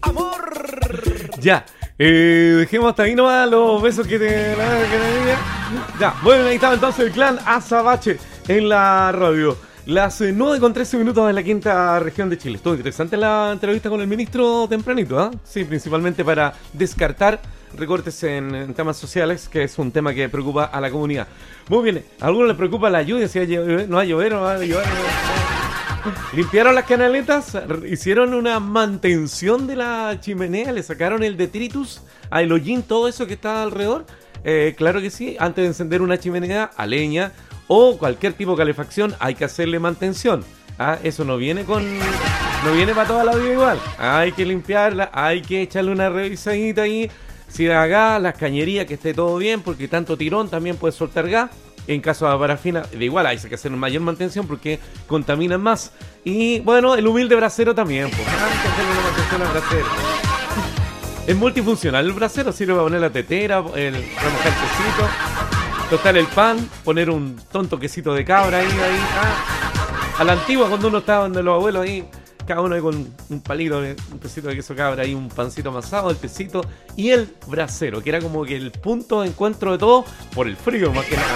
Ya, dejemos hasta ahí nomás los besos que te diga. Ya, bueno, ahí estaba entonces el clan Azabache en la radio. Las 9:13 de la quinta región de Chile. Estuvo interesante la entrevista con el ministro tempranito, ¿ah? Sí, principalmente para descartar recortes en temas sociales, que es un tema que preocupa a la comunidad. Muy bien, a algunos les preocupa la lluvia, si no va a llover, no va a llover. Limpiaron las canaletas, hicieron una mantención de la chimenea, le sacaron el detritus, el hollín, todo eso que está alrededor. Claro que sí, antes de encender una chimenea a leña o cualquier tipo de calefacción hay que hacerle mantención. Eso no viene para toda la vida igual. Hay que limpiarla, hay que echarle una revisadita ahí. Si da gas, las cañerías, que esté todo bien, porque tanto tirón también puede soltar gas. En caso de parafina, de igual hay que hacer una mayor mantención porque contaminan más. Y bueno, el humilde brasero también, pues. Hay que hacerle una mantención al brasero. Es multifuncional el brasero, sirve para poner la tetera, remojar el tecito, tostar el pan, poner un tonto quesito de cabra ahí. A la antigua, cuando uno estaba donde los abuelos ahí, cada uno ahí con un palito, un tecito de queso cabra ahí, un pancito amasado, el tecito y el brasero, que era como que el punto de encuentro de todo por el frío más que nada.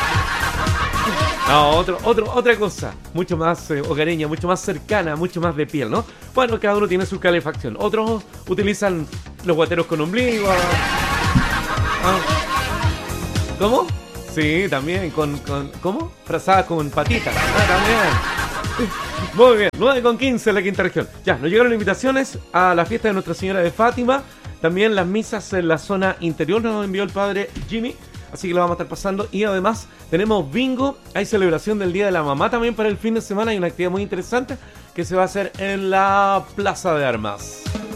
No, otra cosa, mucho más hogareña, mucho más cercana, mucho más de piel, ¿no? Bueno, cada uno tiene su calefacción. Otros utilizan los guateros con ombligo. ¿Cómo? Sí, también, ¿cómo? Frazadas con patitas. También. Muy bien, 9:15 en la quinta región. Ya, nos llegaron invitaciones a la fiesta de Nuestra Señora de Fátima. También las misas en la zona interior nos envió el padre Jimmy. Así que lo vamos a estar pasando. Y además tenemos bingo. Hay celebración del Día de la Mamá también para el fin de semana. Hay una actividad muy interesante que se va a hacer en la Plaza de Armas.